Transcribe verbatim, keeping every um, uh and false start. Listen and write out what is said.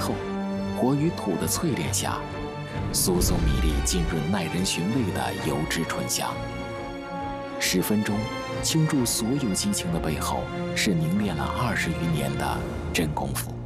透，活于土的淬炼下，酥松米粒浸润耐人寻味的油脂醇香。十分钟倾注所有激情的背后，是凝练了二十余年的真功夫。